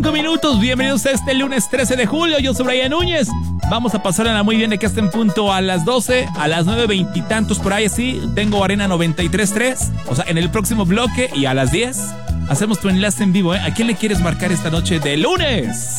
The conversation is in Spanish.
Minutos, bienvenidos a este lunes 13 de julio. Yo soy Brian Núñez. Vamos a pasarla muy bien de que esté en punto a las 12, a las 9:20 y tantos por ahí. Así tengo Arena 93.3, o sea, en el próximo bloque, y a las 10 hacemos tu enlace en vivo. ¿A quién le quieres marcar esta noche de lunes?